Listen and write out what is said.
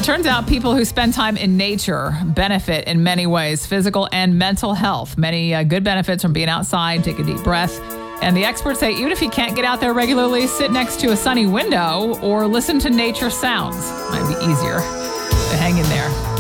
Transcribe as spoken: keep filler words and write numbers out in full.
it turns out people who spend time in nature benefit in many ways, physical and mental health. Many uh, good benefits from being outside. Take a deep breath. And the experts say even if you can't get out there regularly, sit next to a sunny window or listen to nature sounds. Might be easier. So hang in there.